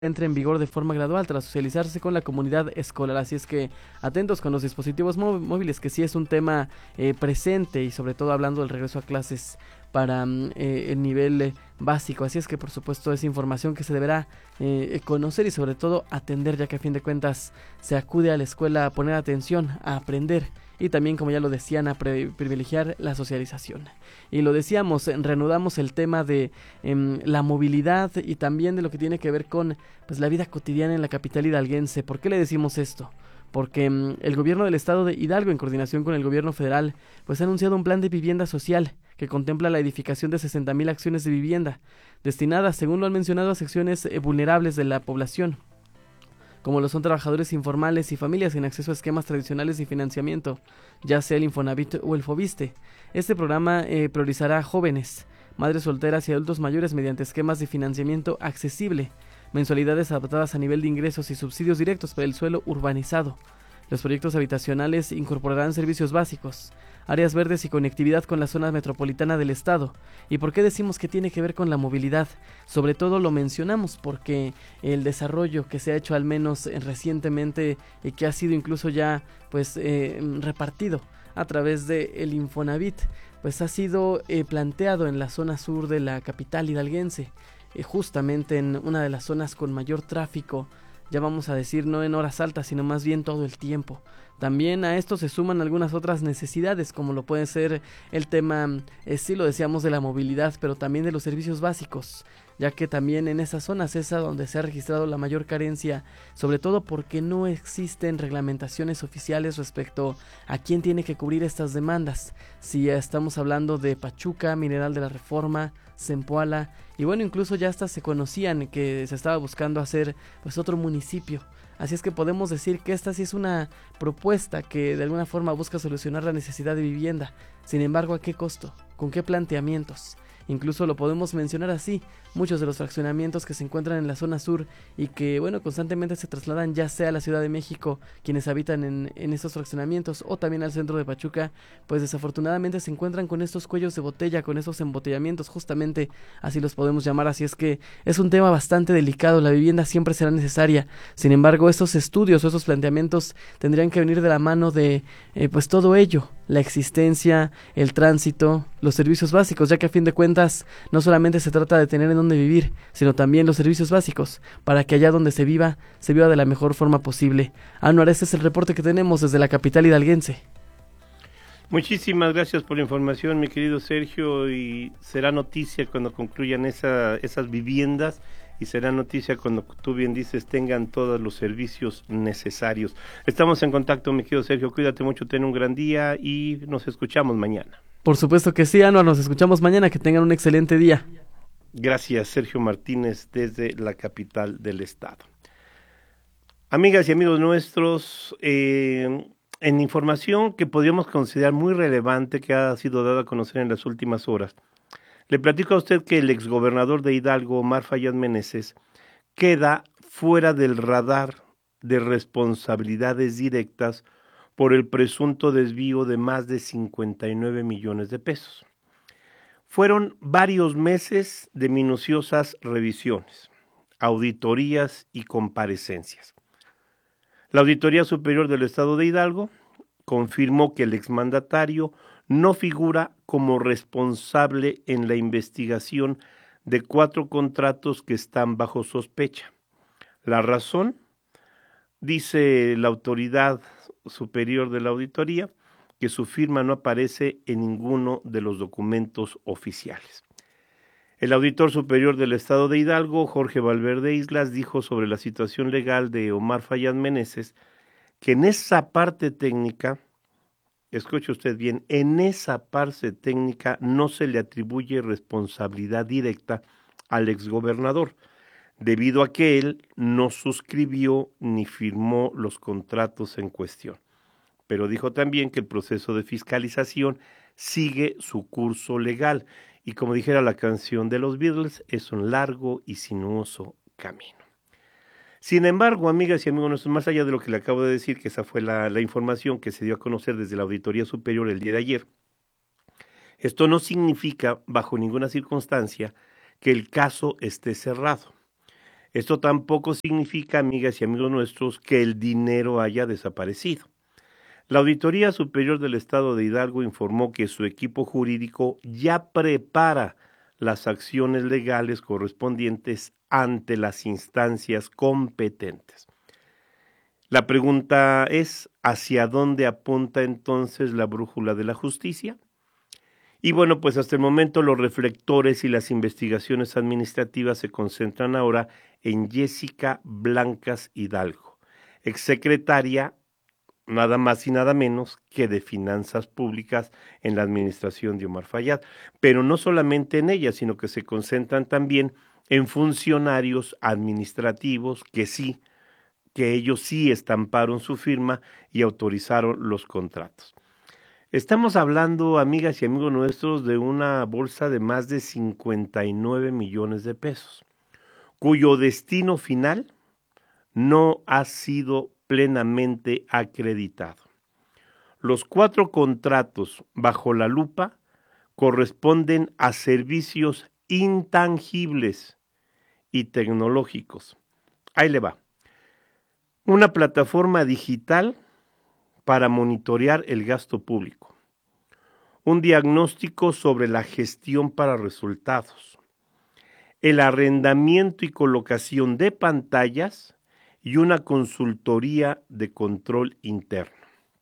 entre en vigor de forma gradual tras socializarse con la comunidad escolar. Así es que atentos con los dispositivos móviles, que sí es un tema presente y sobre todo hablando del regreso a clases para el nivel básico. Así es que por supuesto es información que se deberá conocer y sobre todo atender, ya que a fin de cuentas se acude a la escuela a poner atención, a aprender y también, como ya lo decían, a privilegiar la socialización. Y lo decíamos, reanudamos el tema de la movilidad y también de lo que tiene que ver con pues la vida cotidiana en la capital hidalguense. ¿Por qué le decimos esto? Porque el gobierno del estado de Hidalgo, en coordinación con el gobierno federal, pues ha anunciado un plan de vivienda social que contempla la edificación de 60,000 acciones de vivienda, destinadas, según lo han mencionado, a secciones vulnerables de la población, como lo son trabajadores informales y familias sin acceso a esquemas tradicionales de financiamiento, ya sea el Infonavit o el Fobiste. Este programa priorizará a jóvenes, madres solteras y adultos mayores mediante esquemas de financiamiento accesible, mensualidades adaptadas a nivel de ingresos y subsidios directos para el suelo urbanizado. Los proyectos habitacionales incorporarán servicios básicos, áreas verdes y conectividad con la zona metropolitana del estado. ¿Y por qué decimos que tiene que ver con la movilidad? Sobre todo lo mencionamos porque el desarrollo que se ha hecho al menos recientemente y que ha sido incluso ya pues repartido a través del Infonavit, pues ha sido planteado en la zona sur de la capital hidalguense, justamente en una de las zonas con mayor tráfico, ya vamos a decir no en horas altas, sino más bien todo el tiempo. También a esto se suman algunas otras necesidades, como lo puede ser el tema, sí lo decíamos, de la movilidad, pero también de los servicios básicos, ya que también en esas zonas es a donde se ha registrado la mayor carencia, sobre todo porque no existen reglamentaciones oficiales respecto a quién tiene que cubrir estas demandas. Si estamos hablando de Pachuca, Mineral de la Reforma, Zempoala, y bueno, incluso ya hasta se conocían que se estaba buscando hacer pues otro municipio. Así es que podemos decir que esta sí es una propuesta que de alguna forma busca solucionar la necesidad de vivienda. Sin embargo, ¿a qué costo? ¿Con qué planteamientos? Incluso lo podemos mencionar así, muchos de los fraccionamientos que se encuentran en la zona sur y que, bueno, constantemente se trasladan ya sea a la Ciudad de México, quienes habitan en estos fraccionamientos, o también al centro de Pachuca, pues desafortunadamente se encuentran con estos cuellos de botella, con estos embotellamientos, justamente así los podemos llamar. Así es que es un tema bastante delicado, la vivienda siempre será necesaria. Sin embargo, estos estudios o estos planteamientos tendrían que venir de la mano de pues todo ello, la existencia, el tránsito, los servicios básicos, ya que a fin de cuentas no solamente se trata de tener en dónde vivir, sino también los servicios básicos, para que allá donde se viva de la mejor forma posible. Anuar, este es el reporte que tenemos desde la capital hidalguense. Muchísimas gracias por la información, mi querido Sergio, y será noticia cuando concluyan esas viviendas, y será noticia cuando, tú bien dices, tengan todos los servicios necesarios. Estamos en contacto, mi querido Sergio, cuídate mucho, ten un gran día y nos escuchamos mañana. Por supuesto que sí, Anuar, nos escuchamos mañana, que tengan un excelente día. Gracias, Sergio Martínez, desde la capital del estado. Amigas y amigos nuestros, en información que podríamos considerar muy relevante, que ha sido dada a conocer en las últimas horas, le platico a usted que el exgobernador de Hidalgo, Omar Fayad Meneses, queda fuera del radar de responsabilidades directas por el presunto desvío de más de 59 millones de pesos. Fueron varios meses de minuciosas revisiones, auditorías y comparecencias. La Auditoría Superior del Estado de Hidalgo confirmó que el exmandatario no figura como responsable en la investigación de 4 contratos que están bajo sospecha. La razón, dice la Autoridad Superior de la Auditoría, que su firma no aparece en ninguno de los documentos oficiales. El auditor superior del Estado de Hidalgo, Jorge Valverde Islas, dijo sobre la situación legal de Omar Fayad Meneses que en esa parte técnica, escuche usted bien, en esa parte técnica no se le atribuye responsabilidad directa al exgobernador, debido a que él no suscribió ni firmó los contratos en cuestión. Pero dijo también que el proceso de fiscalización sigue su curso legal y, como dijera la canción de los Beatles, es un largo y sinuoso camino. Sin embargo, amigas y amigos nuestros, más allá de lo que le acabo de decir, que esa fue la información que se dio a conocer desde la Auditoría Superior el día de ayer, esto no significa, bajo ninguna circunstancia, que el caso esté cerrado. Esto tampoco significa, amigas y amigos nuestros, que el dinero haya desaparecido. La Auditoría Superior del Estado de Hidalgo informó que su equipo jurídico ya prepara las acciones legales correspondientes ante las instancias competentes. La pregunta es, ¿hacia dónde apunta entonces la brújula de la justicia? Y bueno, pues hasta el momento los reflectores y las investigaciones administrativas se concentran ahora en Jessica Blancas Hidalgo, exsecretaria nada más y nada menos que de Finanzas Públicas en la administración de Omar Fayad. Pero no solamente en ella, sino que se concentran también en funcionarios administrativos que ellos sí estamparon su firma y autorizaron los contratos. Estamos hablando, amigas y amigos nuestros, de una bolsa de más de 59 millones de pesos, cuyo destino final no ha sido plenamente acreditado. Los 4 contratos bajo la lupa corresponden a servicios intangibles y tecnológicos. Ahí le va. Una plataforma digital para monitorear el gasto público. Un diagnóstico sobre la gestión para resultados. El arrendamiento y colocación de pantallas y una consultoría de control interno.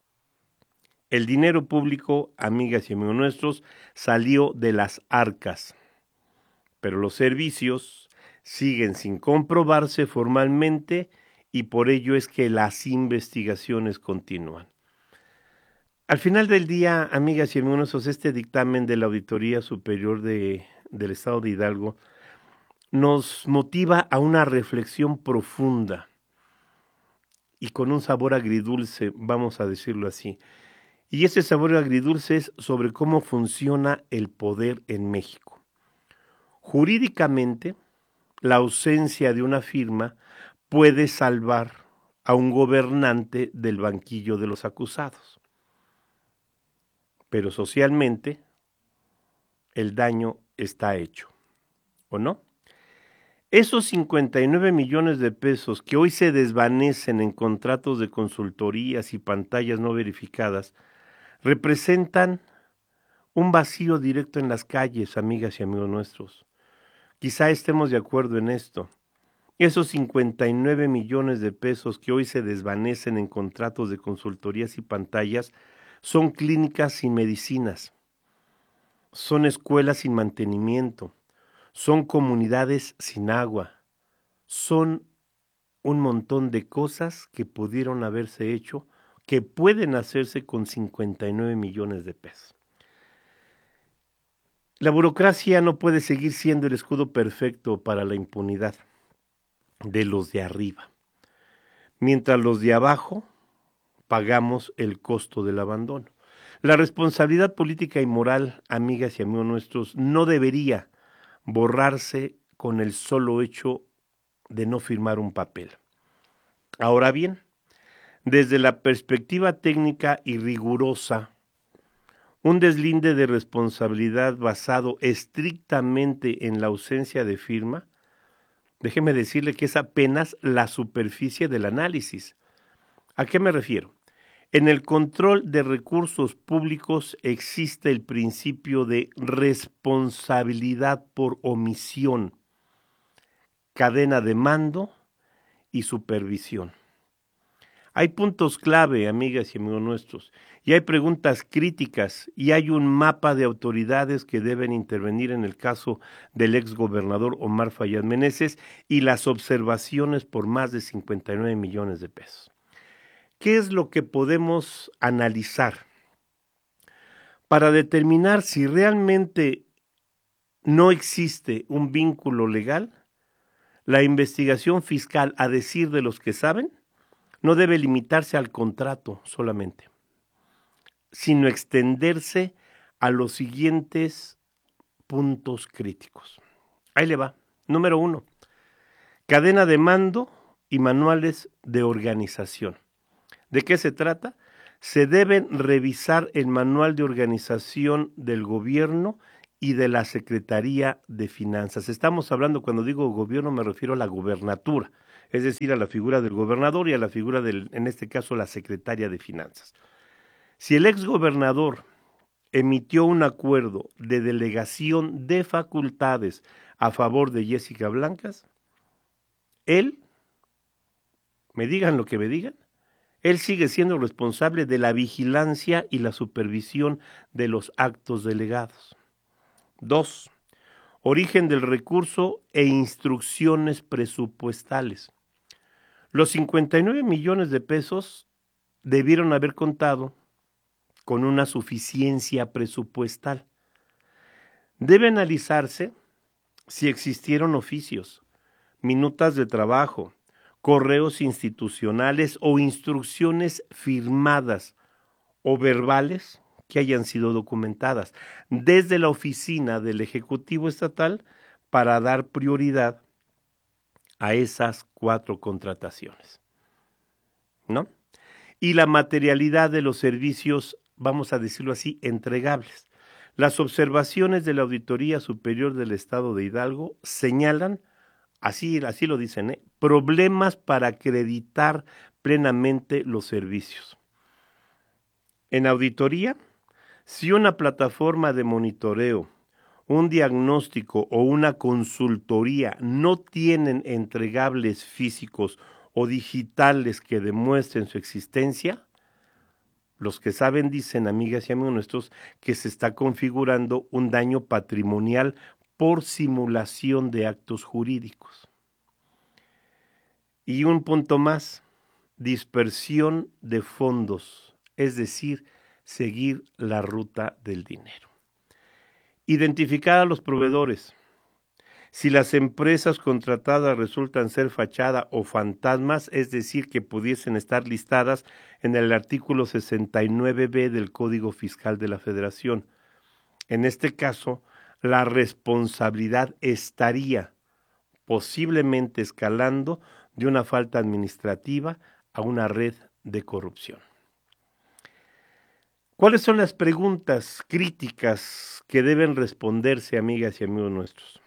El dinero público, amigas y amigos nuestros, salió de las arcas, pero los servicios siguen sin comprobarse formalmente y por ello es que las investigaciones continúan. Al final del día, amigas y amigos nuestros, este dictamen de la Auditoría Superior del Estado de Hidalgo nos motiva a una reflexión profunda y con un sabor agridulce, vamos a decirlo así. Y ese sabor agridulce es sobre cómo funciona el poder en México. Jurídicamente, la ausencia de una firma puede salvar a un gobernante del banquillo de los acusados. Pero socialmente, el daño está hecho, ¿o no? Esos 59 millones de pesos que hoy se desvanecen en contratos de consultorías y pantallas no verificadas representan un vacío directo en las calles, amigas y amigos nuestros. Quizá estemos de acuerdo en esto. Esos 59 millones de pesos que hoy se desvanecen en contratos de consultorías y pantallas son clínicas sin medicinas, son escuelas sin mantenimiento, son comunidades sin agua, son un montón de cosas que pudieron haberse hecho, que pueden hacerse con 59 millones de pesos. La burocracia no puede seguir siendo el escudo perfecto para la impunidad de los de arriba, mientras los de abajo pagamos el costo del abandono. La responsabilidad política y moral, amigas y amigos nuestros, no debería borrarse con el solo hecho de no firmar un papel. Ahora bien, desde la perspectiva técnica y rigurosa, un deslinde de responsabilidad basado estrictamente en la ausencia de firma, déjeme decirle que es apenas la superficie del análisis. ¿A qué me refiero? En el control de recursos públicos existe el principio de responsabilidad por omisión, cadena de mando y supervisión. Hay puntos clave, amigas y amigos nuestros, y hay preguntas críticas, y hay un mapa de autoridades que deben intervenir en el caso del exgobernador Omar Fayad Meneses y las observaciones por más de 59 millones de pesos. ¿Qué es lo que podemos analizar para determinar si realmente no existe un vínculo legal? La investigación fiscal, a decir de los que saben, no debe limitarse al contrato solamente, sino extenderse a los siguientes puntos críticos. Ahí le va. Número 1, cadena de mando y manuales de organización. ¿De qué se trata? Se deben revisar el manual de organización del gobierno y de la Secretaría de Finanzas. Estamos hablando, cuando digo gobierno, me refiero a la gubernatura, es decir, a la figura del gobernador y a la figura en este caso, la Secretaría de Finanzas. Si el exgobernador emitió un acuerdo de delegación de facultades a favor de Jessica Blancas, él, me digan lo que me digan, él sigue siendo responsable de la vigilancia y la supervisión de los actos delegados. 2. Origen del recurso e instrucciones presupuestales. Los 59 millones de pesos debieron haber contado con una suficiencia presupuestal. Debe analizarse si existieron oficios, minutas de trabajo, correos institucionales o instrucciones firmadas o verbales que hayan sido documentadas desde la oficina del Ejecutivo Estatal para dar prioridad a esas 4 contrataciones, ¿no? Y la materialidad de los servicios, vamos a decirlo así, entregables. Las observaciones de la Auditoría Superior del Estado de Hidalgo señalan, así lo dicen, problemas para acreditar plenamente los servicios. En auditoría, si una plataforma de monitoreo, un diagnóstico o una consultoría no tienen entregables físicos o digitales que demuestren su existencia, los que saben dicen, amigas y amigos nuestros, que se está configurando un daño patrimonial por simulación de actos jurídicos. Y un punto más, dispersión de fondos, es decir, seguir la ruta del dinero. Identificar a los proveedores. Si las empresas contratadas resultan ser fachada o fantasmas, es decir, que pudiesen estar listadas en el artículo 69b del Código Fiscal de la Federación. En este caso, la responsabilidad estaría posiblemente escalando de una falta administrativa a una red de corrupción. ¿Cuáles son las preguntas críticas que deben responderse, amigas y amigos nuestros?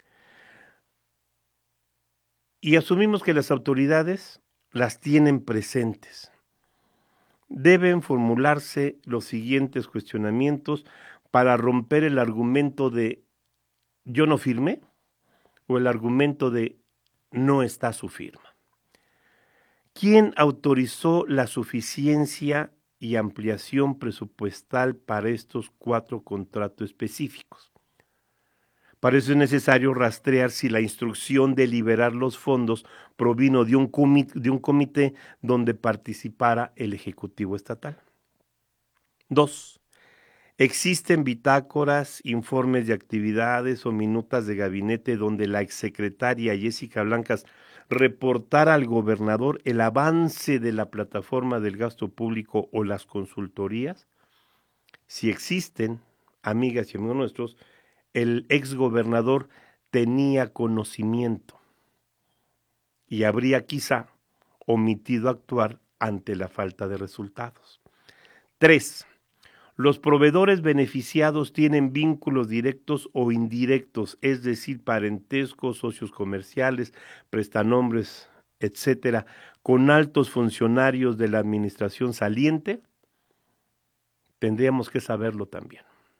Y asumimos que las autoridades las tienen presentes. Deben formularse los siguientes cuestionamientos para romper el argumento de yo no firmé o el argumento de no está su firma. ¿Quién autorizó la suficiencia y ampliación presupuestal para estos 4 contratos específicos? Para eso es necesario rastrear si la instrucción de liberar los fondos provino de un comité donde participara el Ejecutivo Estatal. 2. ¿Existen bitácoras, informes de actividades o minutas de gabinete donde la exsecretaria Jessica Blancas reportara al gobernador el avance de la plataforma del gasto público o las consultorías? Si existen, amigas y amigos nuestros, el exgobernador tenía conocimiento y habría quizá omitido actuar ante la falta de resultados. 3. Los proveedores beneficiados tienen vínculos directos o indirectos, es decir, parentescos, socios comerciales, prestanombres, etcétera, con altos funcionarios de la administración saliente. Tendríamos que saberlo también.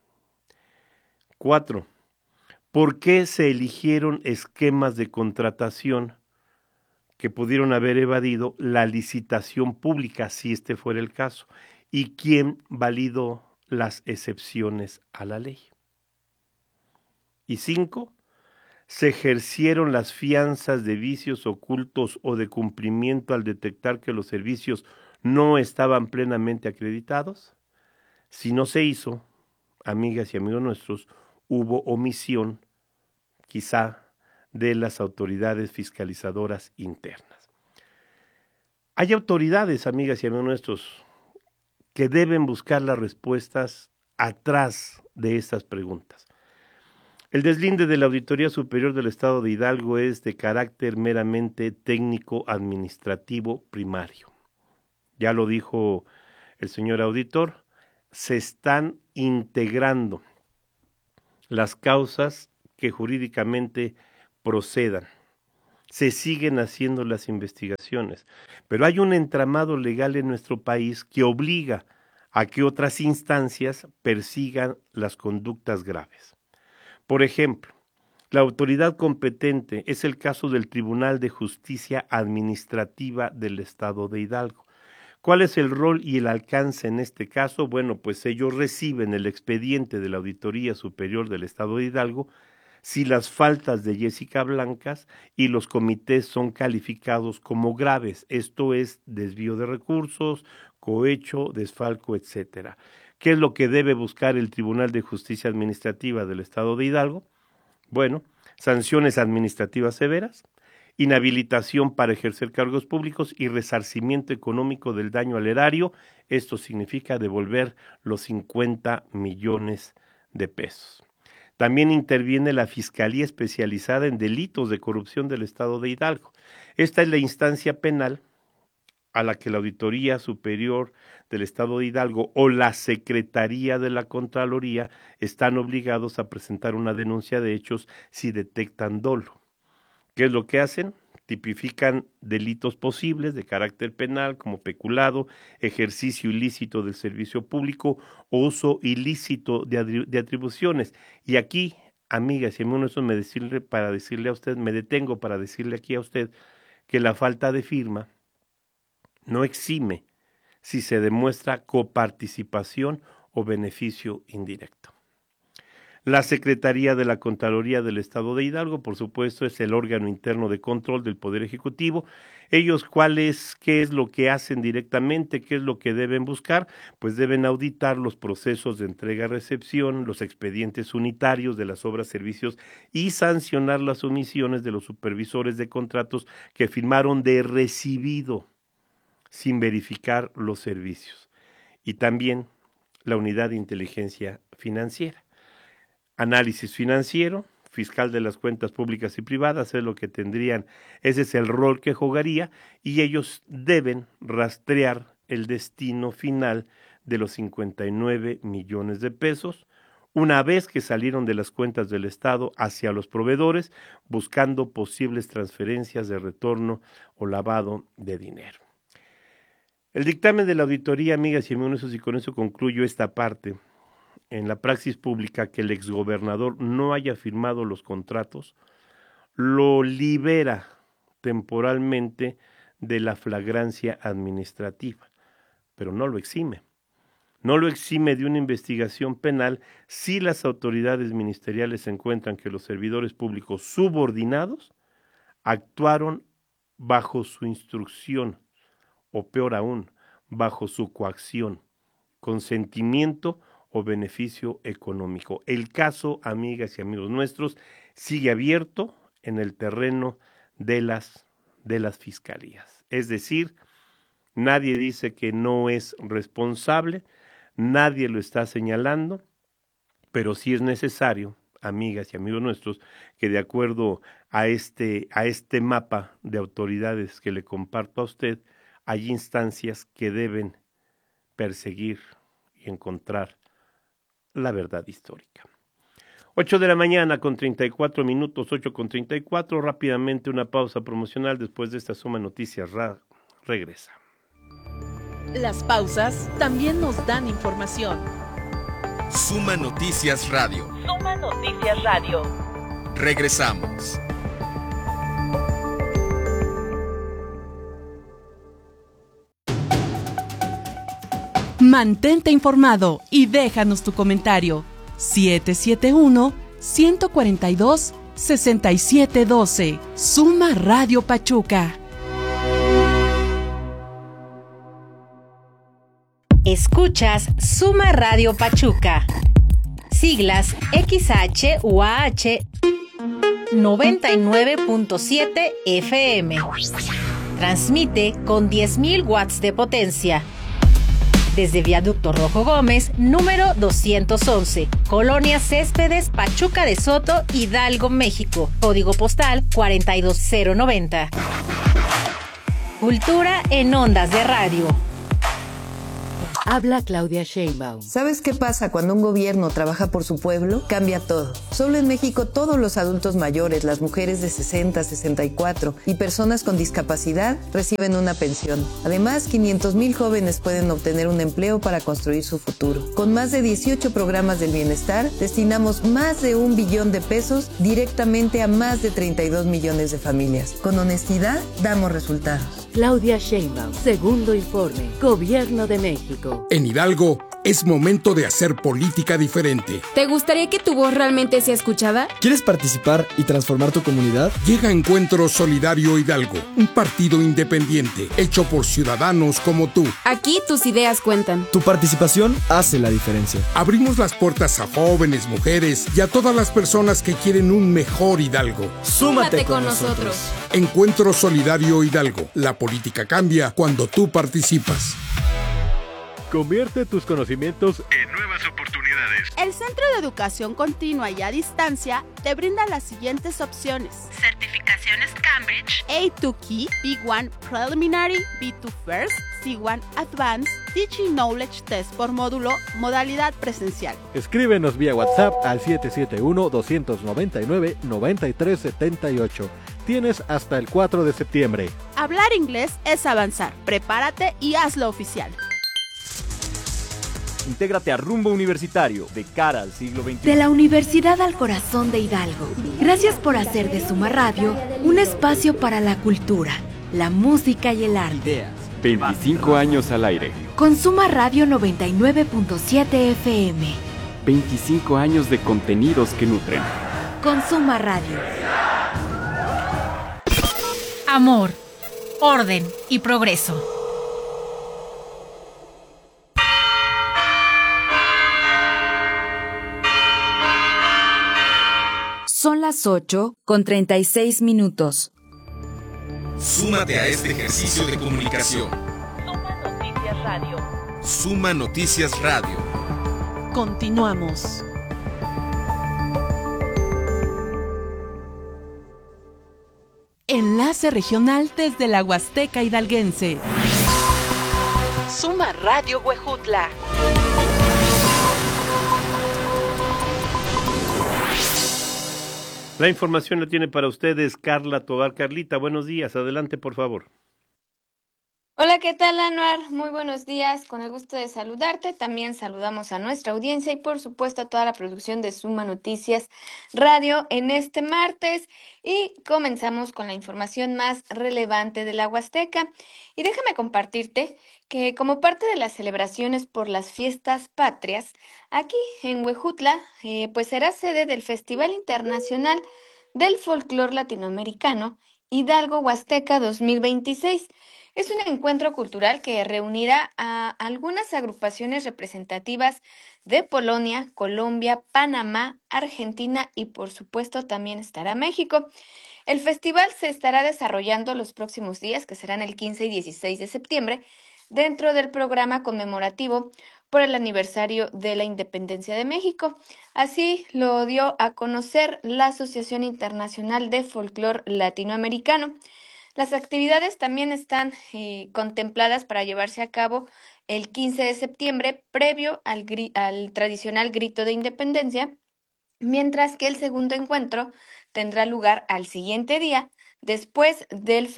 4. ¿Por qué se eligieron esquemas de contratación que pudieron haber evadido la licitación pública, si este fuera el caso? ¿Y quién validó las excepciones a la ley? Y 5. ¿Se ejercieron las fianzas de vicios ocultos o de cumplimiento al detectar que los servicios no estaban plenamente acreditados? Si no se hizo, amigas y amigos nuestros, hubo omisión, quizá, de las autoridades fiscalizadoras internas. Hay autoridades, amigas y amigos nuestros, que deben buscar las respuestas atrás de estas preguntas. El deslinde de la Auditoría Superior del Estado de Hidalgo es de carácter meramente técnico-administrativo primario. Ya lo dijo el señor auditor, se están integrando las causas que jurídicamente procedan. Se siguen haciendo las investigaciones, pero hay un entramado legal en nuestro país que obliga a que otras instancias persigan las conductas graves. Por ejemplo, la autoridad competente es el caso del Tribunal de Justicia Administrativa del Estado de Hidalgo. ¿Cuál es el rol y el alcance en este caso? Bueno, pues ellos reciben el expediente de la Auditoría Superior del Estado de Hidalgo si las faltas de Jessica Blancas y los comités son calificados como graves, esto es desvío de recursos, cohecho, desfalco, etcétera. ¿Qué es lo que debe buscar el Tribunal de Justicia Administrativa del Estado de Hidalgo? Bueno, sanciones administrativas severas, inhabilitación para ejercer cargos públicos y resarcimiento económico del daño al erario. Esto significa devolver los 50 millones de pesos. También interviene la Fiscalía Especializada en Delitos de Corrupción del Estado de Hidalgo. Esta es la instancia penal a la que la Auditoría Superior del Estado de Hidalgo o la Secretaría de la Contraloría están obligados a presentar una denuncia de hechos si detectan dolo. ¿Qué es lo que hacen? Tipifican delitos posibles de carácter penal como peculado, ejercicio ilícito del servicio público o uso ilícito de atribuciones. Y aquí, amigas, y a mí eso me detengo para decirle aquí a usted que la falta de firma no exime si se demuestra coparticipación o beneficio indirecto. La Secretaría de la Contraloría del Estado de Hidalgo, por supuesto, es el órgano interno de control del Poder Ejecutivo. Ellos, ¿qué es lo que hacen directamente? ¿Qué es lo que deben buscar? Pues deben auditar los procesos de entrega-recepción, los expedientes unitarios de las obras, servicios y sancionar las omisiones de los supervisores de contratos que firmaron de recibido sin verificar los servicios. Y también la Unidad de Inteligencia Financiera. Análisis financiero, fiscal de las cuentas públicas y privadas, es lo que tendrían, ese es el rol que jugaría, y ellos deben rastrear el destino final de los 59 millones de pesos, una vez que salieron de las cuentas del Estado hacia los proveedores, buscando posibles transferencias de retorno o lavado de dinero. El dictamen de la auditoría, amigas y amigos, y con eso concluyo esta parte. En la praxis pública, que el exgobernador no haya firmado los contratos, lo libera temporalmente de la flagrancia administrativa, pero no lo exime. No lo exime de una investigación penal si las autoridades ministeriales encuentran que los servidores públicos subordinados actuaron bajo su instrucción, o peor aún, bajo su coacción, consentimiento o beneficio económico. El caso, amigas y amigos nuestros, sigue abierto en el terreno de las fiscalías. Es decir, nadie dice que no es responsable, nadie lo está señalando, pero sí es necesario, amigas y amigos nuestros, que de acuerdo a este mapa de autoridades que le comparto a usted, hay instancias que deben perseguir y encontrar la verdad histórica. 8 de la mañana con 34 minutos, 8:34, rápidamente una pausa promocional. Después de esta Suma Noticias regresa. Las pausas también nos dan información. Suma Noticias Radio. Suma Noticias Radio. Regresamos. Mantente informado y déjanos tu comentario. 771-142-6712. Suma Radio Pachuca. Escuchas Suma Radio Pachuca. Siglas XHUAH 99.7 FM. Transmite con 10.000 watts de potencia. Desde Viaducto Rojo Gómez, número 211, Colonia Céspedes, Pachuca de Soto, Hidalgo, México. Código postal 42090. Cultura en ondas de radio. Habla Claudia Sheinbaum. ¿Sabes qué pasa cuando un gobierno trabaja por su pueblo? Cambia todo. Solo en México todos los adultos mayores, las mujeres de 60, 64 y personas con discapacidad reciben una pensión. Además, 500,000 jóvenes pueden obtener un empleo para construir su futuro. Con más de 18 programas del bienestar, destinamos más de 1 billón de pesos directamente a más de 32 millones de familias. Con honestidad, damos resultados. Claudia Sheinbaum, segundo informe, Gobierno de México. En Hidalgo, es momento de hacer política diferente. ¿Te gustaría que tu voz realmente sea escuchada? ¿Quieres participar y transformar tu comunidad? Llega Encuentro Solidario Hidalgo, un partido independiente, hecho por ciudadanos como tú. Aquí tus ideas cuentan. Tu participación hace la diferencia. Abrimos las puertas a jóvenes, mujeres y a todas las personas que quieren un mejor Hidalgo. Súmate con nosotros. Encuentro Solidario Hidalgo. La política cambia cuando tú participas. Convierte tus conocimientos en nuevas oportunidades. El Centro de Educación Continua y a Distancia te brinda las siguientes opciones: certificaciones Cambridge, A2 Key, B1 Preliminary, B2 First, C1 Advanced, Teaching Knowledge Test por módulo, modalidad presencial. Escríbenos vía WhatsApp al 771-299-9378. Tienes hasta el 4 de septiembre. Hablar inglés es avanzar. Prepárate y hazlo oficial. Intégrate a Rumbo Universitario, de cara al siglo XXI. De la Universidad al Corazón de Hidalgo. Gracias por hacer de Suma Radio un espacio para la cultura, la música y el arte. Ideas. 25 años al aire. Con Suma Radio 99.7 FM. 25 años de contenidos que nutren. Con Suma Radio. Amor, orden y progreso. Son las 8:36. Súmate a este ejercicio de comunicación. Suma Noticias Radio. Suma Noticias Radio. Continuamos. Enlace regional desde la Huasteca hidalguense. Suma Radio Huejutla. La información la tiene para ustedes Carla Tobar. Carlita, buenos días. Adelante, por favor. Hola, ¿qué tal, Anuar? Muy buenos días, con el gusto de saludarte. También saludamos a nuestra audiencia y, por supuesto, a toda la producción de Suma Noticias Radio en este martes. Y comenzamos con la información más relevante de la Huasteca. Y déjame compartirte que como parte de las celebraciones por las fiestas patrias, aquí en Huejutla, pues será sede del Festival Internacional del Folclor Latinoamericano Hidalgo Huasteca 2026. Es un encuentro cultural que reunirá a algunas agrupaciones representativas de Polonia, Colombia, Panamá, Argentina y por supuesto también estará México. El festival se estará desarrollando los próximos días, que serán el 15 y 16 de septiembre, dentro del programa conmemorativo por el aniversario de la Independencia de México. Así lo dio a conocer la Asociación Internacional de Folclor Latinoamericano. Las actividades también están contempladas para llevarse a cabo el 15 de septiembre, previo al tradicional grito de independencia, mientras que el segundo encuentro tendrá lugar al siguiente día, después del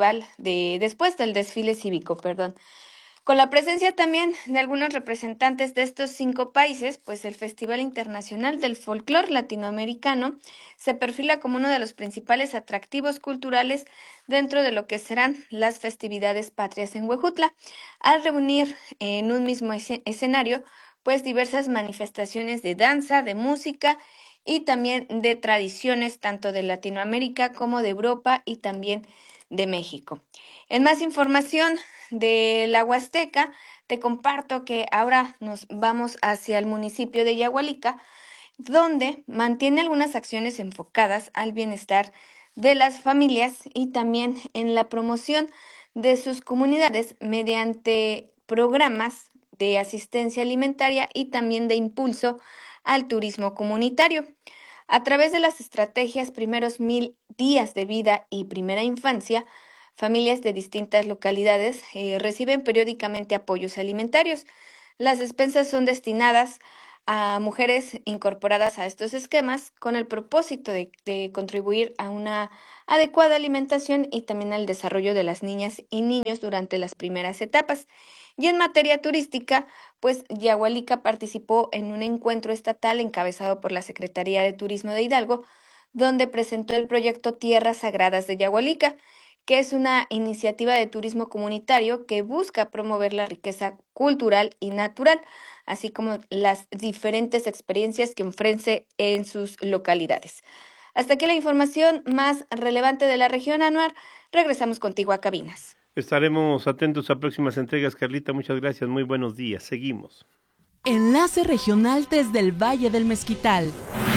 desfile cívico, perdón. Con la presencia también de algunos representantes de estos 5 países, pues el Festival Internacional del Folclor Latinoamericano se perfila como uno de los principales atractivos culturales dentro de lo que serán las festividades patrias en Huejutla, al reunir en un mismo escenario pues diversas manifestaciones de danza, de música y también de tradiciones tanto de Latinoamérica como de Europa y también de México. En más información de la Huasteca, te comparto que ahora nos vamos hacia el municipio de Yahualica, donde mantiene algunas acciones enfocadas al bienestar de las familias y también en la promoción de sus comunidades mediante programas de asistencia alimentaria y también de impulso al turismo comunitario. A través de las estrategias Primeros 1000 Días de Vida y Primera Infancia, familias de distintas localidades reciben periódicamente apoyos alimentarios. Las despensas son destinadas a mujeres incorporadas a estos esquemas con el propósito de contribuir a una adecuada alimentación y también al desarrollo de las niñas y niños durante las primeras etapas. Y en materia turística, pues Yahualica participó en un encuentro estatal encabezado por la Secretaría de Turismo de Hidalgo, donde presentó el proyecto Tierras Sagradas de Yahualica, que es una iniciativa de turismo comunitario que busca promover la riqueza cultural y natural, así como las diferentes experiencias que ofrece en sus localidades. Hasta aquí la información más relevante de la región, Anuar. Regresamos contigo a cabinas. Estaremos atentos a próximas entregas, Carlita. Muchas gracias. Muy buenos días. Seguimos. Enlace regional desde el Valle del Mezquital.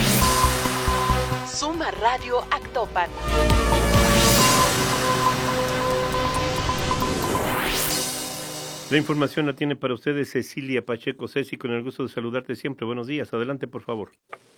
Suma Radio Actopan. La información la tiene para ustedes Cecilia Pacheco. Ceci, con el gusto de saludarte siempre. Buenos días. Adelante, por favor.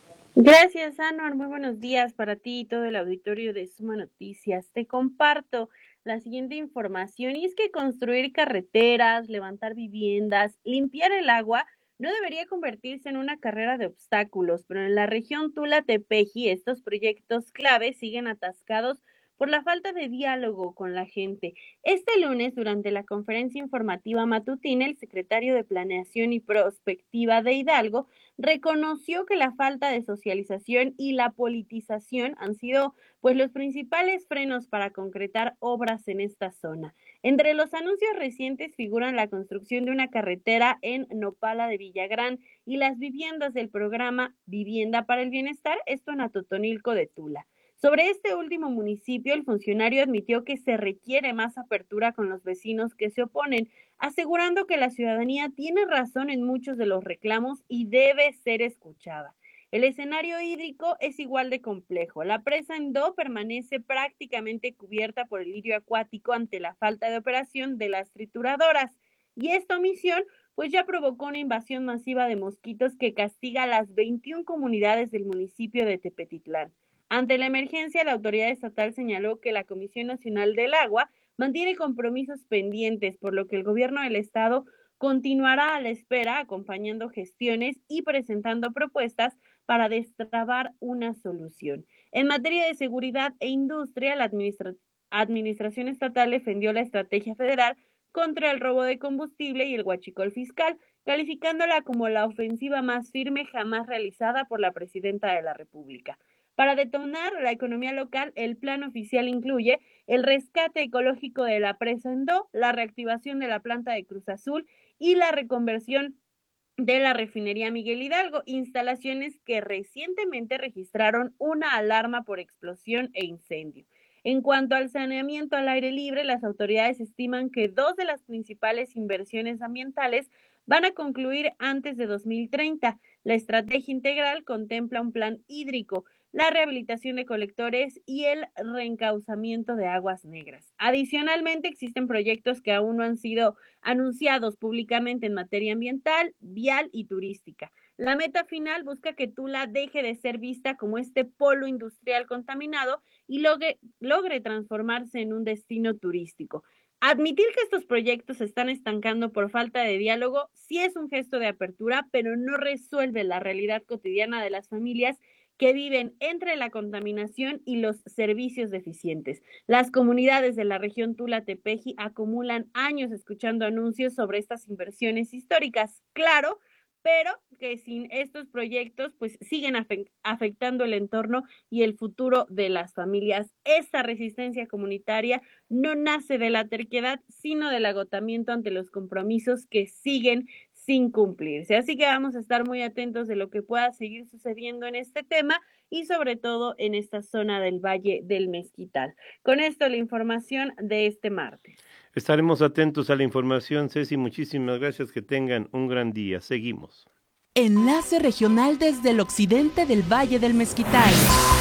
Gracias, Anuar. Muy buenos días para ti y todo el auditorio de Suma Noticias. Te comparto la siguiente información, y es que construir carreteras, levantar viviendas, limpiar el agua no debería convertirse en una carrera de obstáculos, pero en la región Tula-Tepeji estos proyectos clave siguen atascados por la falta de diálogo con la gente. Este lunes, durante la conferencia informativa matutina, el secretario de Planeación y Prospectiva de Hidalgo reconoció que la falta de socialización y la politización han sido pues los principales frenos para concretar obras en esta zona. Entre los anuncios recientes figuran la construcción de una carretera en Nopala de Villagrán y las viviendas del programa Vivienda para el Bienestar, esto en Atotonilco de Tula. Sobre este último municipio, el funcionario admitió que se requiere más apertura con los vecinos que se oponen, asegurando que la ciudadanía tiene razón en muchos de los reclamos y debe ser escuchada. El escenario hídrico es igual de complejo. La presa Endó permanece prácticamente cubierta por el lirio acuático ante la falta de operación de las trituradoras, y esta omisión pues ya provocó una invasión masiva de mosquitos que castiga a las 21 comunidades del municipio de Tepetitlán. Ante la emergencia, la autoridad estatal señaló que la Comisión Nacional del Agua mantiene compromisos pendientes, por lo que el gobierno del estado continuará a la espera, acompañando gestiones y presentando propuestas para destrabar una solución. En materia de seguridad e industria, la administración estatal defendió la estrategia federal contra el robo de combustible y el huachicol fiscal, calificándola como la ofensiva más firme jamás realizada por la presidenta de la República. Para detonar la economía local, el plan oficial incluye el rescate ecológico de la presa Endó, la reactivación de la planta de Cruz Azul y la reconversión de la refinería Miguel Hidalgo, instalaciones que recientemente registraron una alarma por explosión e incendio. En cuanto al saneamiento al aire libre, las autoridades estiman que 2 de las principales inversiones ambientales van a concluir antes de 2030. La estrategia integral contempla un plan hídrico, la rehabilitación de colectores y el reencauzamiento de aguas negras. Adicionalmente, existen proyectos que aún no han sido anunciados públicamente en materia ambiental, vial y turística. La meta final busca que Tula deje de ser vista como este polo industrial contaminado y logre transformarse en un destino turístico. Admitir que estos proyectos se están estancando por falta de diálogo sí es un gesto de apertura, pero no resuelve la realidad cotidiana de las familias que viven entre la contaminación y los servicios deficientes. Las comunidades de la región Tula-Tepeji acumulan años escuchando anuncios sobre estas inversiones históricas, claro, pero que sin estos proyectos pues siguen afectando el entorno y el futuro de las familias. Esta resistencia comunitaria no nace de la terquedad, sino del agotamiento ante los compromisos que siguen sin cumplirse. Así que vamos a estar muy atentos de lo que pueda seguir sucediendo en este tema y sobre todo en esta zona del Valle del Mezquital. Con esto la información de este martes. Estaremos atentos a la información, Ceci. Muchísimas gracias. Que tengan un gran día. Seguimos. Enlace regional desde el occidente del Valle del Mezquital.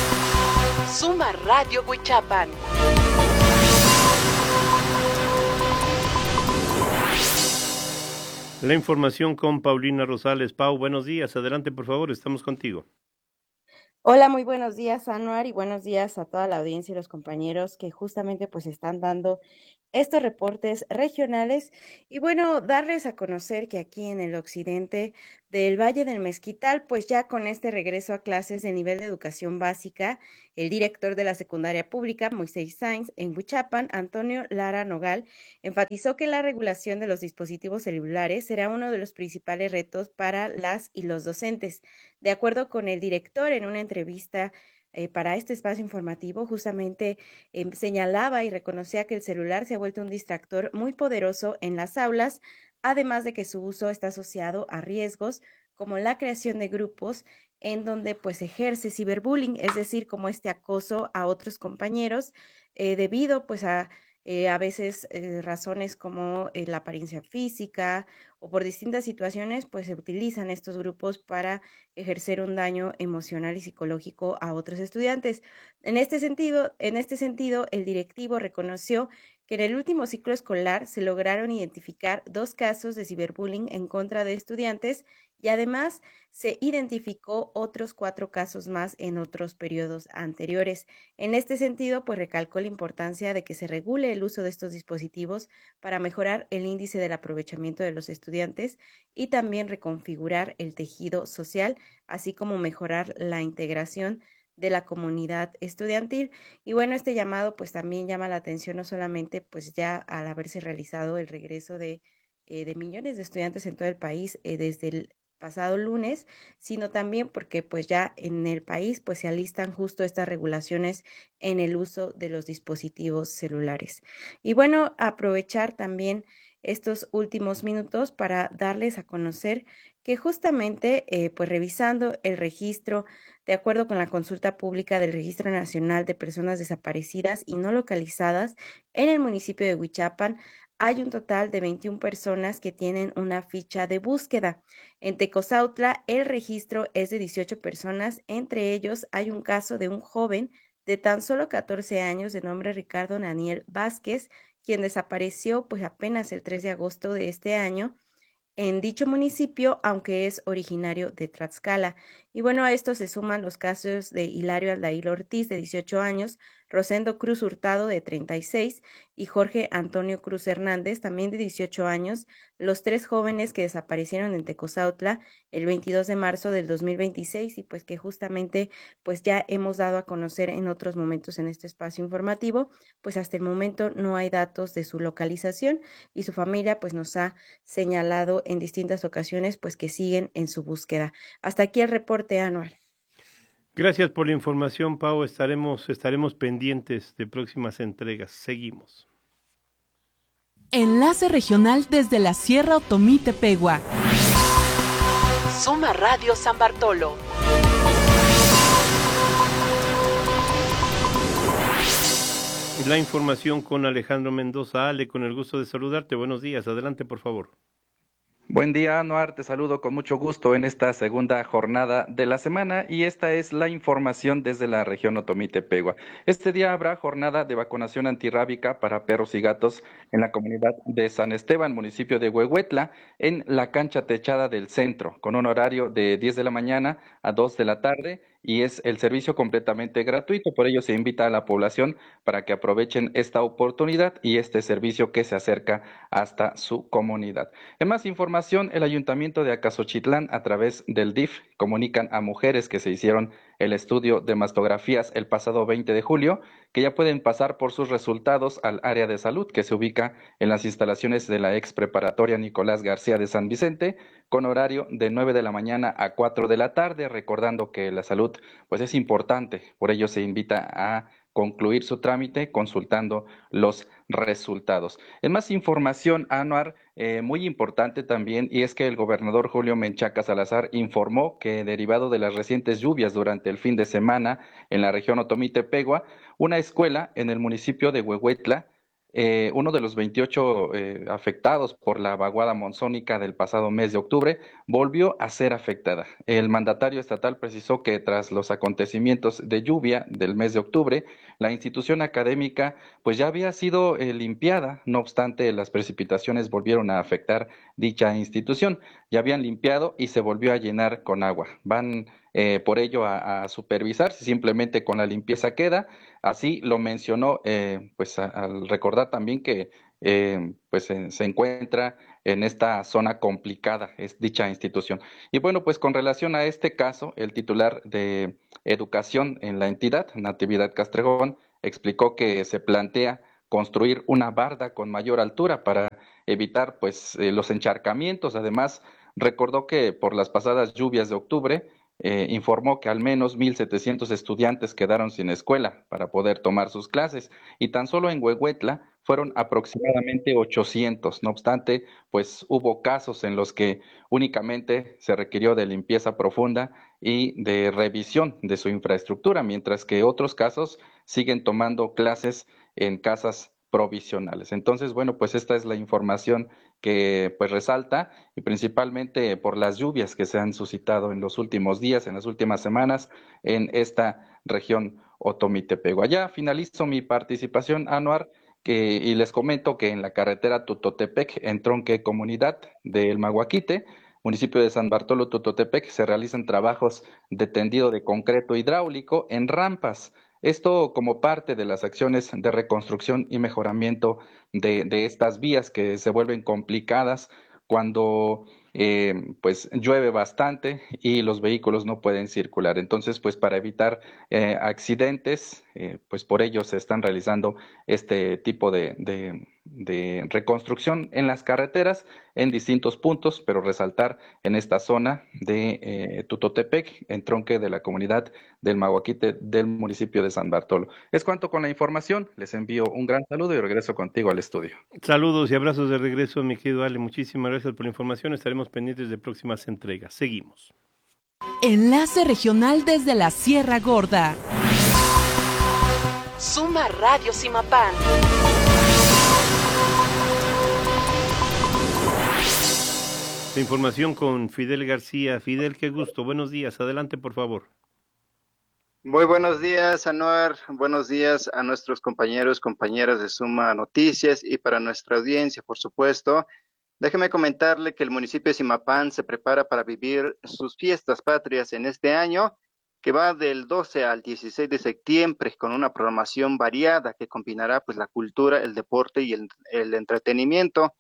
Suma Radio Huichapan. La información con Paulina Rosales. Pau, buenos días. Adelante, por favor. Estamos contigo. Hola, muy buenos días, Anuar, y buenos días a toda la audiencia y los compañeros que justamente pues están dando estos reportes regionales y bueno, darles a conocer que aquí en el occidente del Valle del Mezquital, pues ya con este regreso a clases de nivel de educación básica, el director de la secundaria pública, Moisés Sainz, en Huichapan, Antonio Lara Nogal, enfatizó que la regulación de los dispositivos celulares será uno de los principales retos para las y los docentes. De acuerdo con el director, en una entrevista para este espacio informativo, justamente señalaba y reconocía que el celular se ha vuelto un distractor muy poderoso en las aulas, además de que su uso está asociado a riesgos como la creación de grupos en donde pues ejerce ciberbullying, es decir, como este acoso a otros compañeros debido pues a veces razones como la apariencia física o por distintas situaciones, pues se utilizan estos grupos para ejercer un daño emocional y psicológico a otros estudiantes. En este sentido, el directivo reconoció que en el último ciclo escolar se lograron identificar 2 casos de ciberbullying en contra de estudiantes y además se identificó otros 4 casos más en otros periodos anteriores. En este sentido, pues recalcó la importancia de que se regule el uso de estos dispositivos para mejorar el índice del aprovechamiento de los estudiantes y también reconfigurar el tejido social, así como mejorar la integración de la comunidad estudiantil. Y bueno, este llamado pues también llama la atención no solamente pues ya al haberse realizado el regreso de millones de estudiantes en todo el país desde el pasado lunes, sino también porque pues ya en el país pues se alistan justo estas regulaciones en el uso de los dispositivos celulares. Y bueno, aprovechar también estos últimos minutos para darles a conocer que justamente pues revisando el registro de acuerdo con la consulta pública del Registro Nacional de Personas Desaparecidas y No Localizadas en el municipio de Huichapan, hay un total de 21 personas que tienen una ficha de búsqueda. En Tecozautla, el registro es de 18 personas. Entre ellos, hay un caso de un joven de tan solo 14 años de nombre Ricardo Daniel Vázquez, quien desapareció pues apenas el 3 de agosto de este año en dicho municipio, aunque es originario de Tlaxcala. Y bueno, a esto se suman los casos de Hilario Aldair Ortiz, de 18 años, Rosendo Cruz Hurtado, de 36, y Jorge Antonio Cruz Hernández, también de 18 años, los 3 jóvenes que desaparecieron en Tecozautla el 22 de marzo del 2026 y pues que justamente pues ya hemos dado a conocer en otros momentos en este espacio informativo, pues hasta el momento no hay datos de su localización y su familia pues nos ha señalado en distintas ocasiones pues que siguen en su búsqueda. Hasta aquí el reporte anual. Gracias por la información, Pau. Estaremos pendientes de próximas entregas. Seguimos. Enlace regional desde la Sierra Otomí-Tepehua. Suma Radio San Bartolo. La información con Alejandro Mendoza. Ale, con el gusto de saludarte. Buenos días. Adelante, por favor. Buen día, Anuar, te saludo con mucho gusto en esta segunda jornada de la semana y esta es la información desde la región Otomí-Tepehua. Este día habrá jornada de vacunación antirrábica para perros y gatos en la comunidad de San Esteban, municipio de Huehuetla, en la cancha techada del centro, con un horario de 10 de la mañana a 2 de la tarde y es el servicio completamente gratuito. Por ello se invita a la población para que aprovechen esta oportunidad y este servicio que se acerca hasta su comunidad. En más información, el Ayuntamiento de Acasochitlán, a través del DIF, comunican a mujeres que se hicieron el estudio de mastografías el pasado 20 de julio, que ya pueden pasar por sus resultados al área de salud que se ubica en las instalaciones de la ex preparatoria Nicolás García de San Vicente, con horario de 9 de la mañana a 4 de la tarde, recordando que la salud pues es importante, por ello se invita a concluir su trámite consultando los resultados. En más información, Anuar, muy importante también, y es que el gobernador Julio Menchaca Salazar informó que derivado de las recientes lluvias durante el fin de semana en la región Otomí-Tepehua, una escuela en el municipio de Huehuetla, uno de los 28 afectados por la vaguada monzónica del pasado mes de octubre, volvió a ser afectada. El mandatario estatal precisó que tras los acontecimientos de lluvia del mes de octubre, la institución académica pues ya había sido limpiada, no obstante las precipitaciones volvieron a afectar dicha institución. Ya habían limpiado y se volvió a llenar con agua. Van por ello a supervisar si simplemente con la limpieza queda. Así lo mencionó, pues al recordar también que pues se encuentra en esta zona complicada, es dicha institución. Y bueno, pues con relación a este caso, el titular de educación en la entidad, Natividad Castrejón, explicó que se plantea construir una barda con mayor altura para evitar pues los encharcamientos. Además, recordó que por las pasadas lluvias de octubre, informó que al menos 1,700 estudiantes quedaron sin escuela para poder tomar sus clases y tan solo en Huehuetla fueron aproximadamente 800. No obstante, pues hubo casos en los que únicamente se requirió de limpieza profunda y de revisión de su infraestructura, mientras que otros casos siguen tomando clases en casas provisionales. Entonces, bueno, pues esta es la información que pues resalta y principalmente por las lluvias que se han suscitado en los últimos días, en las últimas semanas en esta región Otomí-Tepehua. Ya finalizo mi participación, Anuar, y les comento que en la carretera Tutotepec, en Tronque Comunidad del Maguaquite, municipio de San Bartolo Tutotepec, se realizan trabajos de tendido de concreto hidráulico en rampas. Esto como parte de las acciones de reconstrucción y mejoramiento de estas vías que se vuelven complicadas cuando pues llueve bastante y los vehículos no pueden circular. Entonces, pues para evitar accidentes, pues por ello se están realizando este tipo de reconstrucción en las carreteras en distintos puntos, pero resaltar en esta zona de Tutotepec, en tronque de la comunidad del Maguaquite del municipio de San Bartolo. Es cuanto con la información, les envío un gran saludo y regreso contigo al estudio. Saludos y abrazos de regreso, mi querido Ale, muchísimas gracias por la información, estaremos pendientes de próximas entregas. Seguimos. Enlace regional desde la Sierra Gorda. Suma Radio Simapán. La información con Fidel García. Fidel, qué gusto. Buenos días. Adelante, por favor. Muy buenos días, Anuar. Buenos días a nuestros compañeros, compañeras de Suma Noticias y para nuestra audiencia, por supuesto. Déjeme comentarle que el municipio de Simapán se prepara para vivir sus fiestas patrias en este año, que va del 12 al 16 de septiembre con una programación variada que combinará pues la cultura, el deporte y el entretenimiento.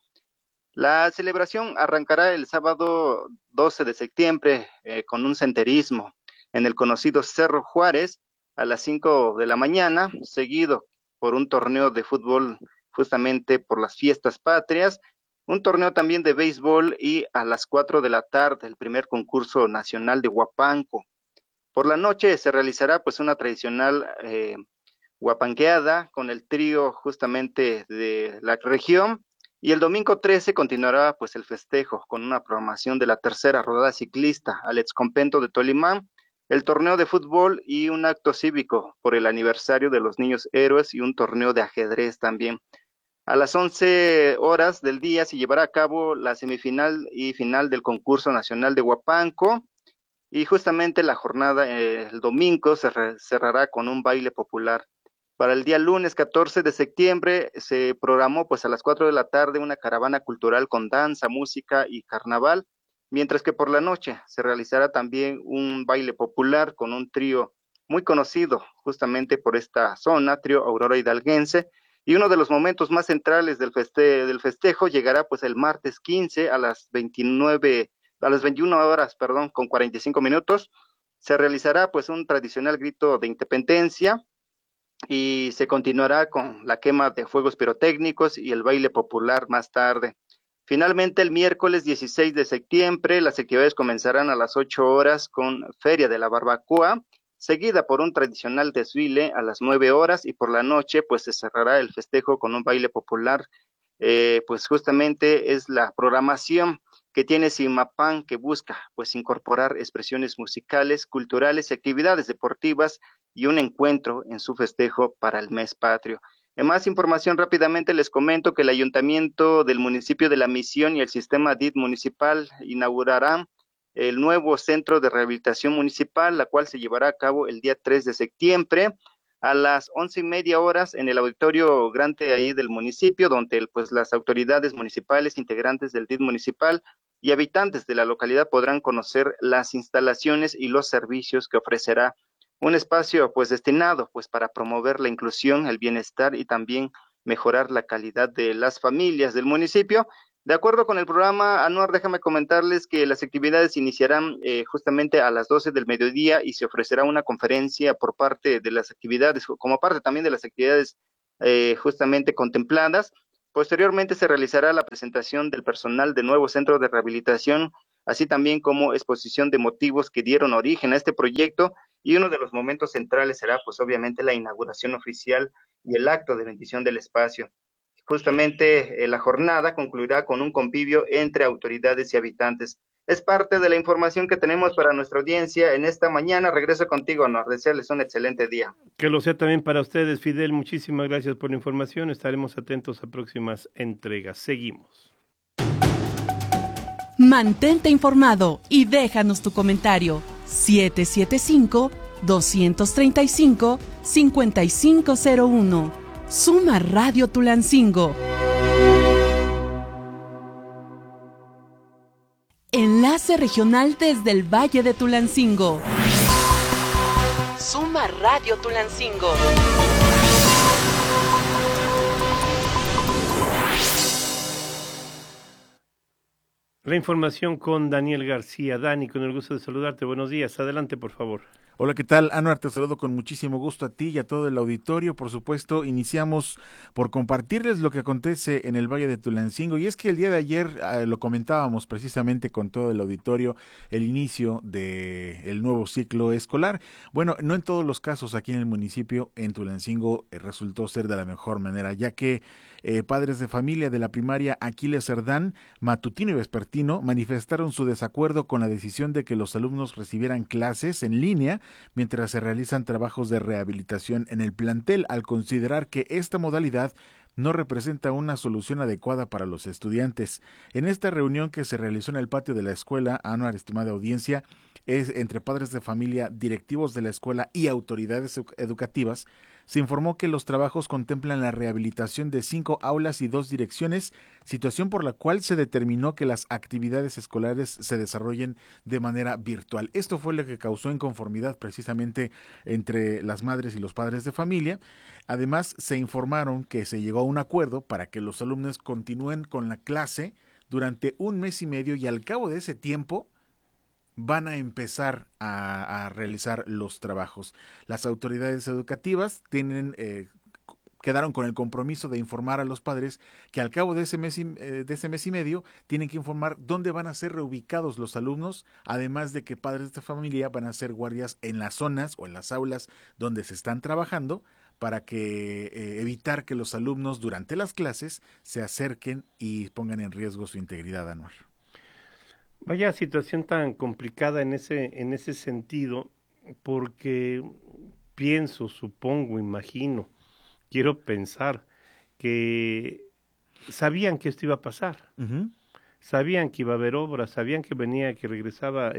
La celebración arrancará el sábado 12 de septiembre con un senderismo en el conocido Cerro Juárez a las 5 de la mañana, seguido por un torneo de fútbol justamente por las fiestas patrias, un torneo también de béisbol y a las 4 de la tarde el primer concurso nacional de huapanco. Por la noche se realizará pues una tradicional huapanqueada con el trío justamente de la región. Y el domingo 13 continuará pues el festejo con una programación de la tercera rodada ciclista al excompendio de Tolimán, el torneo de fútbol y un acto cívico por el aniversario de los niños héroes y un torneo de ajedrez también. A las 11 horas del día se llevará a cabo la semifinal y final del concurso nacional de huapanco y justamente la jornada el domingo se cerrará con un baile popular. Para el día lunes 14 de septiembre se programó pues a las 4 de la tarde una caravana cultural con danza, música y carnaval, mientras que por la noche se realizará también un baile popular con un trío muy conocido justamente por esta zona, trío Aurora Hidalguense, y uno de los momentos más centrales del festejo llegará pues el martes 15 a las 21 horas, con 45 minutos, se realizará pues un tradicional grito de independencia, y se continuará con la quema de fuegos pirotécnicos y el baile popular más tarde. Finalmente, el miércoles 16 de septiembre, las actividades comenzarán a las 8 horas con Feria de la Barbacoa, seguida por un tradicional desfile a las 9 horas y por la noche pues se cerrará el festejo con un baile popular. Pues justamente es la programación que tiene Simapán, que busca pues incorporar expresiones musicales, culturales y actividades deportivas y un encuentro en su festejo para el mes patrio. En más información rápidamente les comento que el ayuntamiento del municipio de La Misión y el sistema DIT municipal inaugurarán el nuevo centro de rehabilitación municipal, la cual se llevará a cabo el día 3 de septiembre a las 11:30 en el auditorio grande ahí del municipio, donde pues las autoridades municipales, integrantes del DIT municipal, y habitantes de la localidad podrán conocer las instalaciones y los servicios que ofrecerá un espacio pues destinado pues para promover la inclusión, el bienestar y también mejorar la calidad de las familias del municipio. De acuerdo con el programa, Anuar, déjame comentarles que las actividades iniciarán justamente a las 12 del mediodía y se ofrecerá una conferencia por parte de las actividades, como parte también de las actividades justamente contempladas. Posteriormente se realizará la presentación del personal del nuevo centro de rehabilitación, así también como exposición de motivos que dieron origen a este proyecto, y uno de los momentos centrales será pues obviamente la inauguración oficial y el acto de bendición del espacio. Justamente la jornada concluirá con un convivio entre autoridades y habitantes. Es parte de la información que tenemos para nuestra audiencia en esta mañana. Regreso contigo, Anuar. Desearles un excelente día. Que lo sea también para ustedes, Fidel. Muchísimas gracias por la información. Estaremos atentos a próximas entregas. Seguimos. Mantente informado y déjanos tu comentario. 775-235-5501. Suma Radio Tulancingo. Enlace regional desde el Valle de Tulancingo. Suma Radio Tulancingo. La información con Daniel García. Dani, con el gusto de saludarte. Buenos días. Adelante, por favor. Hola, ¿qué tal? Anuar, te saludo con muchísimo gusto a ti y a todo el auditorio. Por supuesto, iniciamos por compartirles lo que acontece en el Valle de Tulancingo. Y es que el día de ayer lo comentábamos precisamente con todo el auditorio, el inicio del nuevo ciclo escolar. Bueno, no en todos los casos aquí en el municipio, en Tulancingo, resultó ser de la mejor manera, ya que padres de familia de la primaria Aquiles Cerdán, matutino y vespertino, manifestaron su desacuerdo con la decisión de que los alumnos recibieran clases en línea mientras se realizan trabajos de rehabilitación en el plantel, al considerar que esta modalidad no representa una solución adecuada para los estudiantes. En esta reunión que se realizó en el patio de la escuela, Anuar, estimada audiencia, es entre padres de familia, directivos de la escuela y autoridades educativas, se informó que los trabajos contemplan la rehabilitación de 5 aulas y 2 direcciones, situación por la cual se determinó que las actividades escolares se desarrollen de manera virtual. Esto fue lo que causó inconformidad precisamente entre las madres y los padres de familia. Además, se informaron que se llegó a un acuerdo para que los alumnos continúen con la clase durante 1 mes y medio y al cabo de ese tiempo van a empezar a realizar los trabajos. Las autoridades educativas quedaron con el compromiso de informar a los padres que al cabo de ese mes y medio tienen que informar dónde van a ser reubicados los alumnos, además de que padres de familia van a hacer guardias en las zonas o en las aulas donde se están trabajando para que evitar que los alumnos durante las clases se acerquen y pongan en riesgo su integridad, Anuar. Vaya situación tan complicada en ese sentido, porque pienso, supongo, imagino, quiero pensar que sabían que esto iba a pasar. Uh-huh. Sabían que iba a haber obras, sabían que regresaba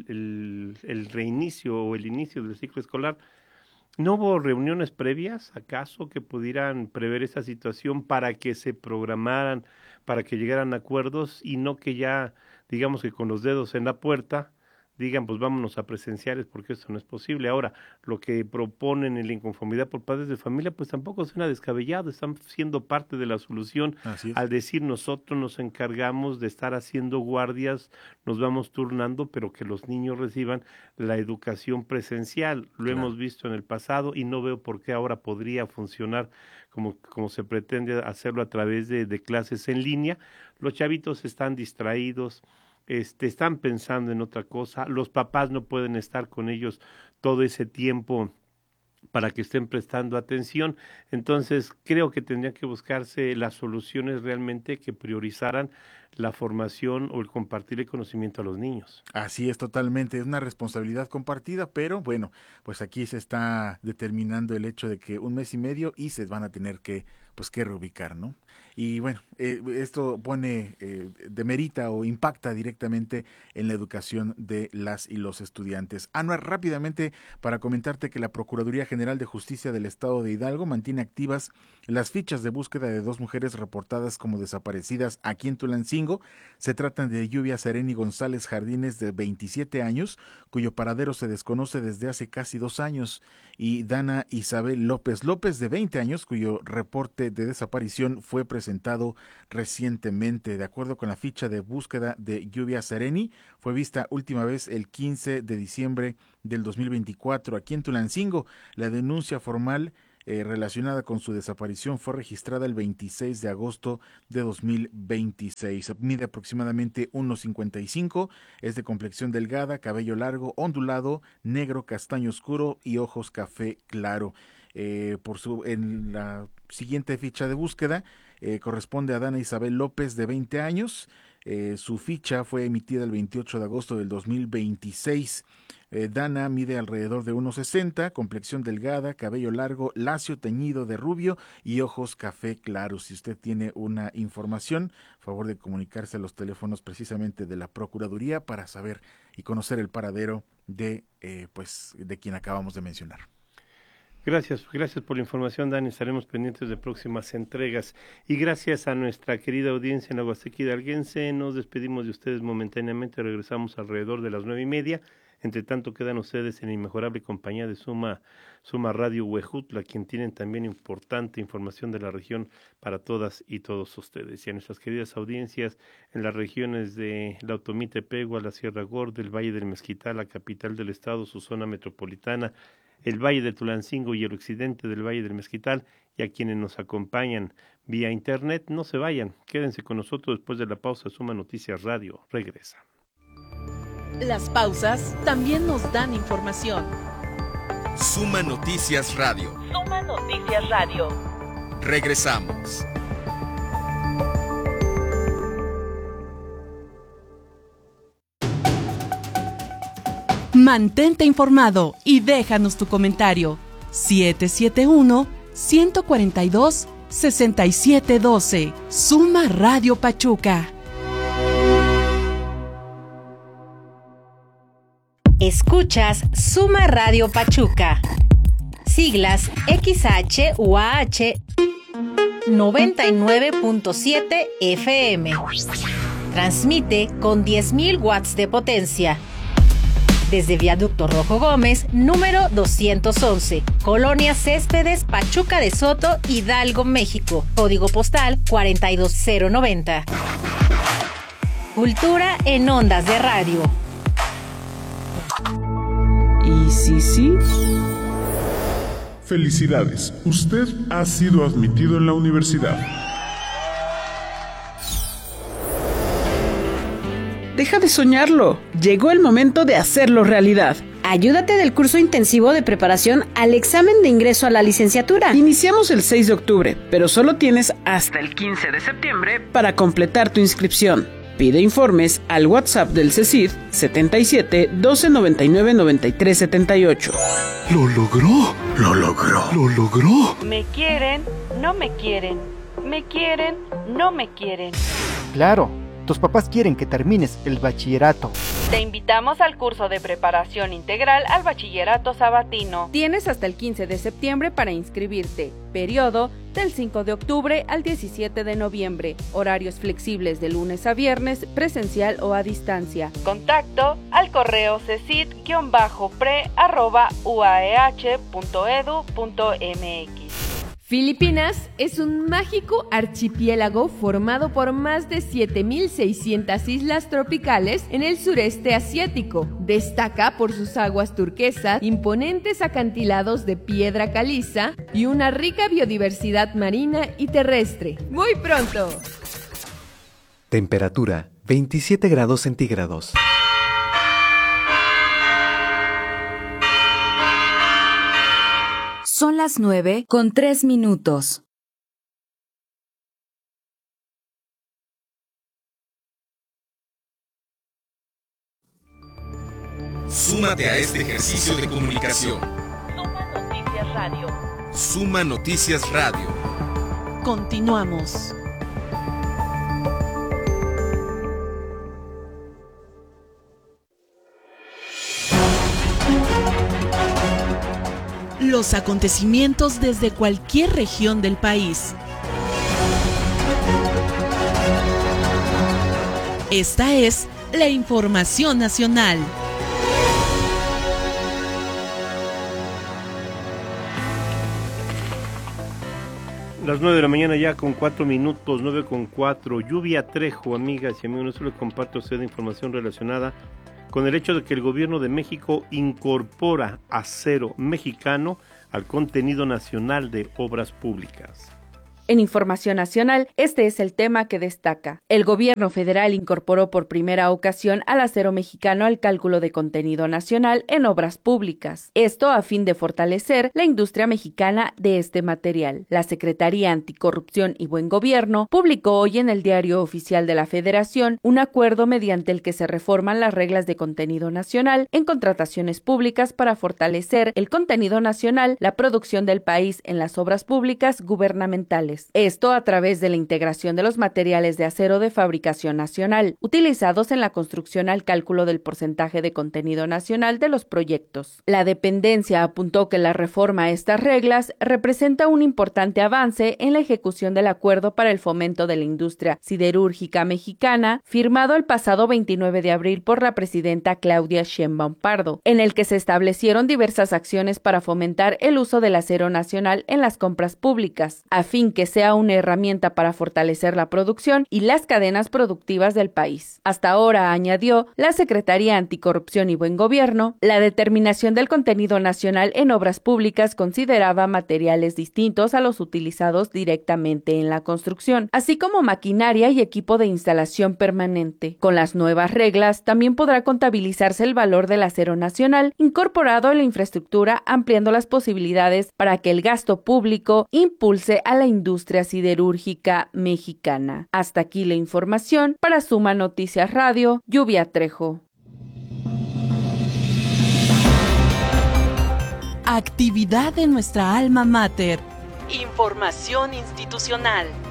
el reinicio o el inicio del ciclo escolar. ¿No hubo reuniones previas, acaso, que pudieran prever esa situación para que se programaran, para que llegaran a acuerdos y no que ya, digamos que con los dedos en la puerta, digan pues vámonos a presenciales porque esto no es posible? Ahora, lo que proponen en la inconformidad por padres de familia pues tampoco suena descabellado, están siendo parte de la solución al decir nosotros nos encargamos de estar haciendo guardias, nos vamos turnando, pero que los niños reciban la educación presencial. Lo hemos visto en el pasado y no veo por qué ahora podría funcionar como se pretende hacerlo a través de clases en línea. Los chavitos están distraídos, están pensando en otra cosa, los papás no pueden estar con ellos todo ese tiempo para que estén prestando atención. Entonces creo que tendrían que buscarse las soluciones realmente que priorizaran la formación o el compartir el conocimiento a los niños. Así es, totalmente, es una responsabilidad compartida, pero bueno, pues aquí se está determinando el hecho de que 1 mes y medio y se van a tener que pues que reubicar, ¿no? Y bueno, esto pone, demerita o impacta directamente en la educación de las y los estudiantes. Anuar, rápidamente para comentarte que la Procuraduría General de Justicia del Estado de Hidalgo mantiene activas las fichas de búsqueda de 2 mujeres reportadas como desaparecidas aquí en Tulancingo. Se tratan de Lluvia Sereni González Jardines, de 27 años, cuyo paradero se desconoce desde hace casi 2 años, y Dana Isabel López López, de 20 años, cuyo reporte de desaparición fue presentado recientemente. De acuerdo con la ficha de búsqueda de Lluvia Sereni, fue vista última vez el 15 de diciembre del 2024 aquí en Tulancingo. La denuncia formal relacionada con su desaparición fue registrada el 26 de agosto de 2026. Mide aproximadamente 1,55, es de complexión delgada, cabello largo, ondulado, negro, castaño oscuro y ojos café claro. En la siguiente ficha de búsqueda corresponde a Dana Isabel López, de 20 años. Su ficha fue emitida el 28 de agosto del 2026. Dana mide alrededor de 1,60, complexión delgada, cabello largo, lacio teñido de rubio y ojos café claros. Si usted tiene una información, favor de comunicarse a los teléfonos precisamente de la Procuraduría para saber y conocer el paradero de quien acabamos de mencionar. Gracias por la información, Dani. Estaremos pendientes de próximas entregas. Y gracias a nuestra querida audiencia en la Huasteca hidalguense, nos despedimos de ustedes momentáneamente. Regresamos alrededor de las 9:30. Entre tanto, quedan ustedes en la inmejorable compañía de Suma Radio Huejutla, quien tienen también importante información de la región para todas y todos ustedes. Y a nuestras queridas audiencias en las regiones de la Otomí Tepehua, la Sierra Gorda, el Valle del Mezquital, la capital del estado, su zona metropolitana, el Valle de Tulancingo y el occidente del Valle del Mezquital, y a quienes nos acompañan vía internet, no se vayan, quédense con nosotros después de la pausa. Suma Noticias Radio regresa. Las pausas también nos dan información. Suma Noticias Radio. Suma Noticias Radio. Regresamos. Mantente informado y déjanos tu comentario. 771-142-6712. Suma Radio Pachuca. Escuchas Suma Radio Pachuca. Siglas XHUAH 99.7 FM. Transmite con 10.000 watts de potencia. Desde Viaducto Rojo Gómez, número 211, Colonia Céspedes, Pachuca de Soto, Hidalgo, México. Código postal 42090. Cultura en ondas de radio. ¿Y sí? Felicidades, usted ha sido admitido en la universidad. Deja de soñarlo. Llegó el momento de hacerlo realidad. Ayúdate del curso intensivo de preparación al examen de ingreso a la licenciatura. Iniciamos el 6 de octubre, pero solo tienes hasta el 15 de septiembre para completar tu inscripción. Pide informes al WhatsApp del CECID 77 12 99 93 78. ¡Lo logró! ¡Lo logró! ¡Lo logró! Me quieren, no me quieren. Me quieren, no me quieren. Claro. Tus papás quieren que termines el bachillerato. Te invitamos al curso de preparación integral al bachillerato sabatino. Tienes hasta el 15 de septiembre para inscribirte. Periodo del 5 de octubre al 17 de noviembre. Horarios flexibles de lunes a viernes, presencial o a distancia. Contacto al correo cecit-pre@uaeh.edu.mx. Filipinas es un mágico archipiélago formado por más de 7.600 islas tropicales en el sureste asiático. Destaca por sus aguas turquesas, imponentes acantilados de piedra caliza y una rica biodiversidad marina y terrestre. ¡Muy pronto! Temperatura 27 grados centígrados. Son las 9:03. Súmate a este ejercicio de comunicación. Suma Noticias Radio. Suma Noticias Radio. Continuamos. Los acontecimientos desde cualquier región del país. Esta es la información nacional. Las 9 de la mañana ya con 4 minutos, 9:04. Lluvia Trejo, amigas y amigos, no solo comparto usted información relacionada con el hecho de que el gobierno de México incorpora acero mexicano al contenido nacional de obras públicas. En Información Nacional, este es el tema que destaca. El gobierno federal incorporó por primera ocasión al acero mexicano al cálculo de contenido nacional en obras públicas. Esto a fin de fortalecer la industria mexicana de este material. La Secretaría Anticorrupción y Buen Gobierno publicó hoy en el Diario Oficial de la Federación un acuerdo mediante el que se reforman las reglas de contenido nacional en contrataciones públicas para fortalecer el contenido nacional, la producción del país en las obras públicas gubernamentales. Esto a través de la integración de los materiales de acero de fabricación nacional, utilizados en la construcción al cálculo del porcentaje de contenido nacional de los proyectos. La dependencia apuntó que la reforma a estas reglas representa un importante avance en la ejecución del acuerdo para el fomento de la industria siderúrgica mexicana, firmado el pasado 29 de abril por la presidenta Claudia Sheinbaum Pardo, en el que se establecieron diversas acciones para fomentar el uso del acero nacional en las compras públicas, a fin que sea una herramienta para fortalecer la producción y las cadenas productivas del país. Hasta ahora, añadió la Secretaría Anticorrupción y Buen Gobierno, la determinación del contenido nacional en obras públicas consideraba materiales distintos a los utilizados directamente en la construcción, así como maquinaria y equipo de instalación permanente. Con las nuevas reglas, también podrá contabilizarse el valor del acero nacional incorporado en la infraestructura, ampliando las posibilidades para que el gasto público impulse a la industria siderúrgica mexicana. Hasta aquí la información. Para Suma Noticias Radio, Lluvia Trejo. Actividad de nuestra alma mater. Información institucional.